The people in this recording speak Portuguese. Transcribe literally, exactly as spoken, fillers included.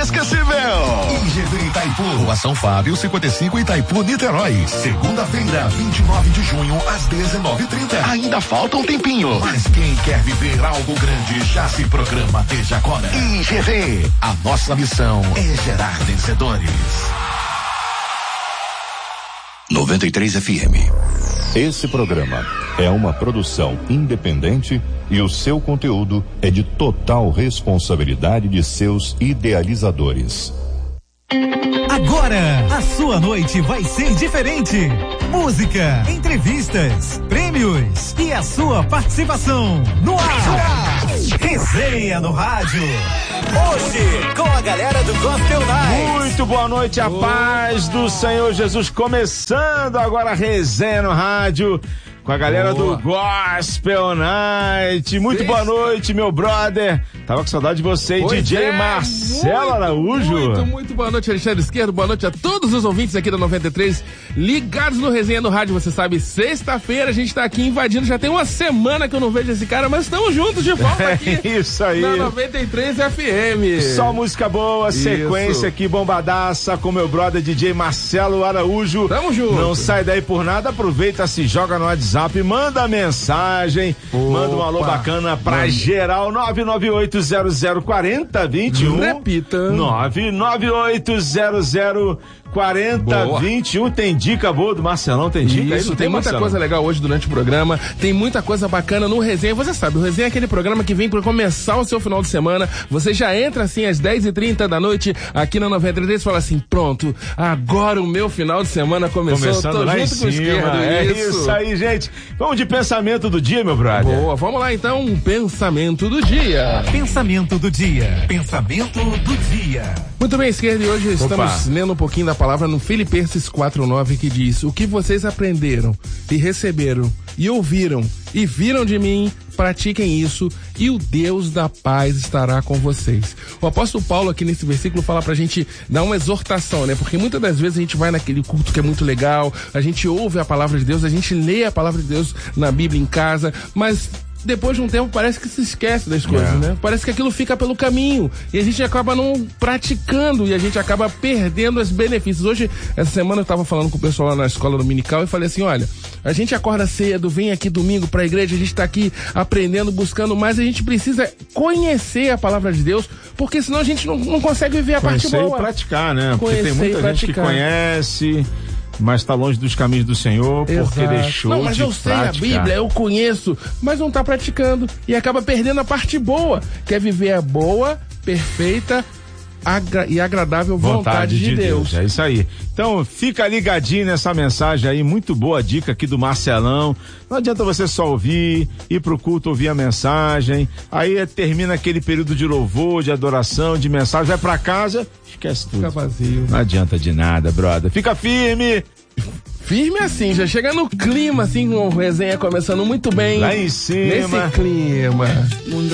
inesquecível. I G V Itaipu, Rua São Fábio, cinquenta e cinco, Itaipu, Niterói. Segunda-feira, vinte e nove de junho, às dezenove e trinta. Ainda falta um tempinho, mas quem quer viver algo grande já se programa desde agora. I G V, a nossa missão é gerar vencedores. noventa e três F M. Esse programa é uma produção independente e o seu conteúdo é de total responsabilidade de seus idealizadores. Agora, a sua noite vai ser diferente. Música, entrevistas, prêmios e a sua participação no ar. Resenha no rádio. Hoje, com a galera do Gospel Night. Muito boa noite, a oh. paz do Senhor Jesus. Começando agora a Resenha no rádio. Com a galera boa. do Gospel Night. Muito Sim. boa noite, meu brother. Tava com saudade de você, pois D J é, Marcelo muito, Araújo. Muito, muito boa noite, Alexandre Esquerdo. Boa noite a todos os ouvintes aqui da noventa e três, ligados no Resenha no Rádio. Você sabe, sexta-feira a gente tá aqui invadindo. Já tem uma semana que eu não vejo esse cara, mas estamos juntos de volta aqui. É isso aí. Na noventa e três F M. Só música boa, isso. Sequência aqui bombadaça com meu brother D J Marcelo Araújo. Tamo junto. Não sai daí por nada, aproveita, se joga no WhatsApp. Manda mensagem, Opa. manda um alô bacana pra Mano. geral, nove nove oito zero zero quatro zero dois um. Repita. nove nove oito zero zero quatro zero dois um. Tem dica boa do Marcelão, tem dica Isso, aí? tem, tem muita Marcelão? coisa legal hoje durante o programa, tem muita coisa bacana no Resenha. Você sabe, o Resenha é aquele programa que vem para começar o seu final de semana. Você já entra assim às dez e trinta da noite aqui na noventa e três e fala assim, pronto, agora o meu final de semana começou. Começando Tô lá junto em com o Esquerdo. É isso. isso aí, gente. Vamos de pensamento do dia, meu brother. Boa, vamos lá então, um pensamento do dia. Pensamento do dia. Pensamento do dia. Muito bem, Esquerdo, e hoje Opa. estamos lendo um pouquinho da palavra no Filipenses quatro nove, que diz: o que vocês aprenderam e receberam e ouviram e viram de mim, pratiquem isso e o Deus da paz estará com vocês. O apóstolo Paulo aqui nesse versículo fala pra gente dar uma exortação, né? Porque muitas das vezes a gente vai naquele culto que é muito legal, a gente ouve a palavra de Deus, a gente lê a palavra de Deus na Bíblia em casa, mas depois de um tempo parece que se esquece das coisas, é. né? Parece que aquilo fica pelo caminho e a gente acaba não praticando e a gente acaba perdendo os benefícios. Hoje, essa semana eu tava falando com o pessoal lá na escola dominical e falei assim, olha, a gente acorda cedo, vem aqui domingo pra igreja, a gente tá aqui aprendendo, buscando mais, a gente precisa conhecer a palavra de Deus, porque senão a gente não, não consegue viver a conhecer parte boa. E praticar, né? Porque Conhecer tem muita gente que conhece, mas está longe dos caminhos do Senhor. Exato. Porque deixou de praticar. Não, mas eu sei praticar. A Bíblia, eu conheço, mas não está praticando e acaba perdendo a parte boa, que é viver a boa, perfeita agra- e agradável vontade, vontade de, de Deus. Deus. É isso aí. Então, fica ligadinho nessa mensagem aí, muito boa dica aqui do Marcelão. Não adianta você só ouvir, ir pro culto, ouvir a mensagem, aí termina aquele período de louvor, de adoração, de mensagem, vai pra casa, esquece tudo. Fica vazio. Não adianta de nada, brother. Fica firme. Firme assim, já chega no clima assim, com o Resenha começando muito bem. Lá em cima. Nesse clima.